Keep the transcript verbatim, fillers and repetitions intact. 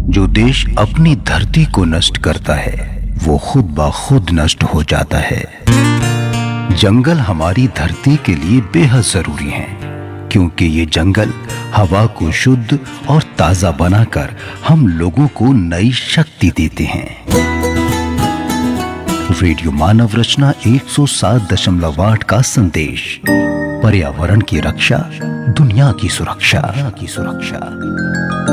जो देश अपनी धरती को नष्ट करता है वो खुद ब खुद नष्ट हो जाता है। जंगल हमारी धरती के लिए बेहद जरूरी हैं, क्योंकि ये जंगल हवा को शुद्ध और ताजा बनाकर हम लोगों को नई शक्ति देते हैं। रेडियो मानव रचना एक सौ सात दशमलव आठ का संदेश, पर्यावरण की रक्षा, दुनिया की सुरक्षा की सुरक्षा।